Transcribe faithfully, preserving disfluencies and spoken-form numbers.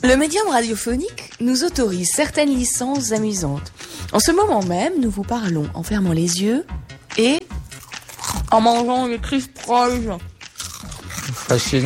Le médium radiophonique nous autorise certaines licences amusantes. En ce moment même, nous vous parlons en fermant les yeux et en mangeant des crisp rolls. Fascinant, non ?